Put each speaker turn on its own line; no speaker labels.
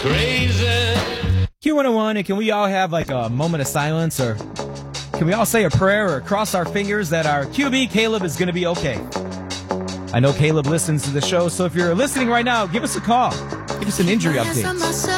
crazy.
Q101, and can we all have like a moment of silence, or can we all say a prayer or cross our fingers that our QB, Caleb, is going to be okay? I know Caleb listens to the show, so if you're listening right now, give us a call. Give us an injury update.